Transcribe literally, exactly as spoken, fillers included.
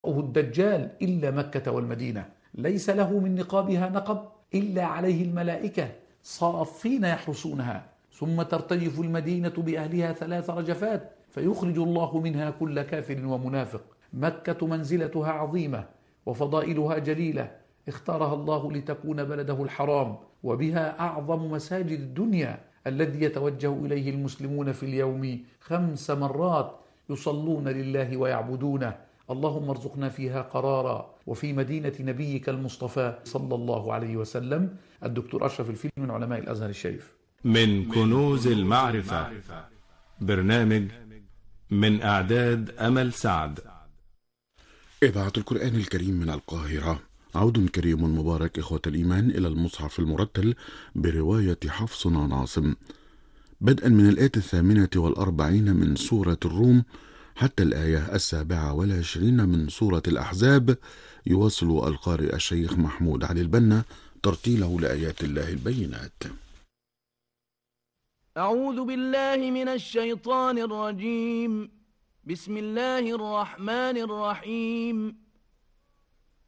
يطأه الدجال إلا مكة والمدينة، ليس له من نقابها نقب إلا عليه الملائكة صافين يحرسونها، ثم ترتجف المدينة بأهلها ثلاث رجفات فيخرج الله منها كل كافر ومنافق. مكة منزلتها عظيمة وفضائلها جليلة، اختارها الله لتكون بلده الحرام، وبها أعظم مساجد الدنيا الذي يتوجه إليه المسلمون في اليوم خمس مرات يصلون لله ويعبدونه. اللهم ارزقنا فيها قرارا. وفي مدينة نبيك المصطفى صلى الله عليه وسلم. الدكتور أشرف الفيل من علماء الأزهر الشريف. من كنوز المعرفة، برنامج من إعداد أمل سعد. إذاعة القرآن الكريم من القاهرة. عود كريم مبارك إخوة الإيمان إلى المصحف المرتل برواية حفصنا ناصم، بدءا من الآية الثامنة والأربعين من سورة الروم حتى الآية السابعة والعشرين من سورة الأحزاب، يواصل القارئ الشيخ محمود علي البنا ترتيله لآيات الله البينات. أعوذ بالله من الشيطان الرجيم. بسم الله الرحمن الرحيم.